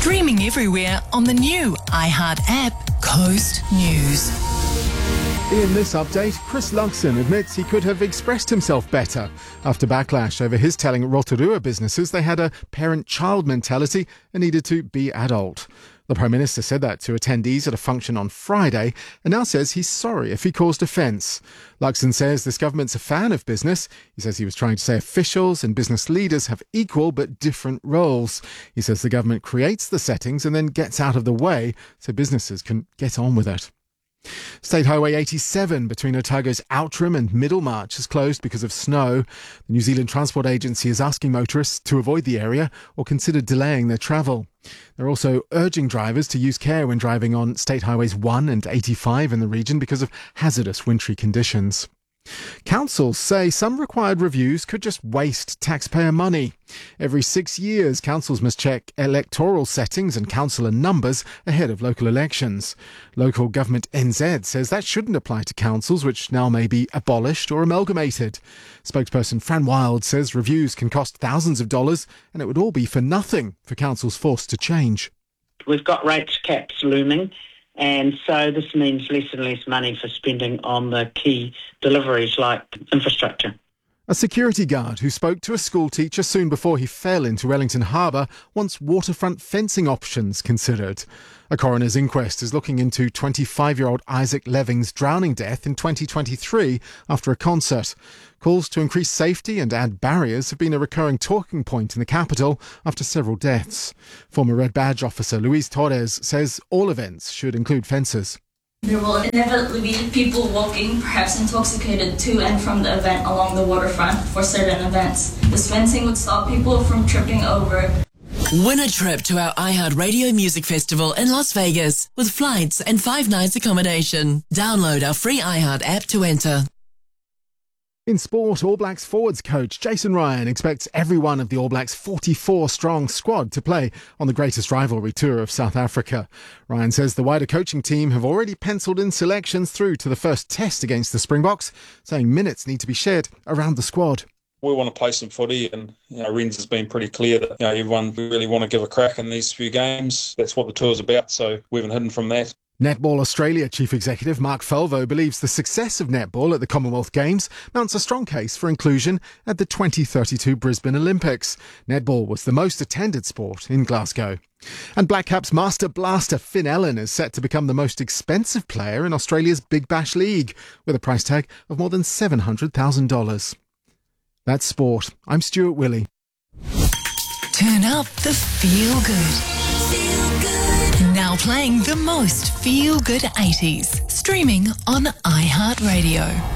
Streaming everywhere on the new iHeart app, Coast News. In this update, Chris Luxon admits he could have expressed himself better after backlash over his telling Rotorua businesses they had a parent-child mentality and needed to be adult. The Prime Minister said that to attendees at a function on Friday and now says he's sorry if he caused offence. Luxon says this government's a fan of business. He says he was trying to say officials and business leaders have equal but different roles. He says the government creates the settings and then gets out of the way so businesses can get on with it. State Highway 87 between Otago's Outram and Middlemarch is closed because of snow. The New Zealand Transport Agency is asking motorists to avoid the area or consider delaying their travel. They're also urging drivers to use care when driving on State Highways 1 and 85 in the region because of hazardous wintry conditions. Councils say some required reviews could just waste taxpayer money. Every 6 years, councils must check electoral settings and councillor numbers ahead of local elections. Local Government NZ says that shouldn't apply to councils, which now may be abolished or amalgamated. Spokesperson Fran Wild says reviews can cost thousands of dollars and it would all be for nothing for councils forced to change. We've got rates caps looming. And so this means less and less money for spending on the key deliveries like infrastructure. A security guard who spoke to a school teacher soon before he fell into Wellington Harbour wants waterfront fencing options considered. A coroner's inquest is looking into 25-year-old Isaac Leving's drowning death in 2023 after a concert. Calls to increase safety and add barriers have been a recurring talking point in the capital after several deaths. Former Red Badge officer Luis Torres says all events should include fences. There will inevitably be people walking, perhaps intoxicated, to and from the event along the waterfront for certain events. This fencing would stop people from tripping over. Win a trip to our iHeart Radio Music Festival in Las Vegas with flights and 5 nights accommodation. Download our free iHeart app to enter. In sport, All Blacks forwards coach Jason Ryan expects every one of the All Blacks' 44-strong squad to play on the greatest rivalry tour of South Africa. Ryan says the wider coaching team have already penciled in selections through to the first test against the Springboks, saying minutes need to be shared around the squad. We want to play some footy, and Renz has been pretty clear that everyone really want to give a crack in these few games. That's what the tour's about, so we haven't hidden from that. Netball Australia Chief Executive Mark Falvo believes the success of netball at the Commonwealth Games mounts a strong case for inclusion at the 2032 Brisbane Olympics. Netball was the most attended sport in Glasgow. And Black Caps master blaster Finn Allen is set to become the most expensive player in Australia's Big Bash League, with a price tag of more than $700,000. That's sport. I'm Stuart Willey. Turn up the feel good. Now playing the most feel good 80s. Streaming on iHeart Radio.